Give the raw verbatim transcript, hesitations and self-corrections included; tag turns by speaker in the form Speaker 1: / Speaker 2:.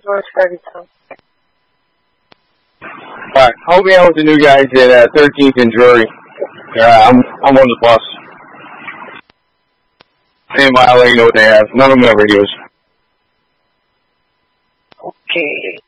Speaker 1: North Ferguson.
Speaker 2: Alright, help me out with the new guys at uh, thirteenth and Drury. Uh, I'm, I'm on the bus. And I'll let you know what they have. None of them ever use.
Speaker 1: Okay.